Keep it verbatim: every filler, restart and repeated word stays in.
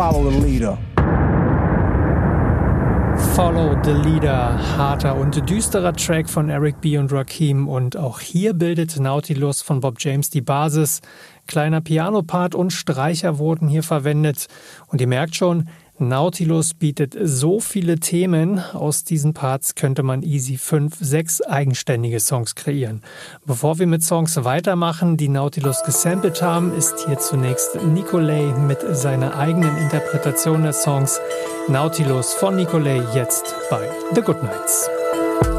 Follow the leader. Follow the Leader, harter und düsterer Track von Eric B. und Rakim, und auch hier bildet Nautilus von Bob James die Basis. Kleiner Piano-Part und Streicher wurden hier verwendet, und ihr merkt schon, Nautilus bietet so viele Themen, aus diesen Parts könnte man easy fünf, sechs eigenständige Songs kreieren. Bevor wir mit Songs weitermachen, die Nautilus gesampelt haben, ist hier zunächst Nicolay mit seiner eigenen Interpretation der Songs. Nautilus von Nicolay jetzt bei The Goodnights.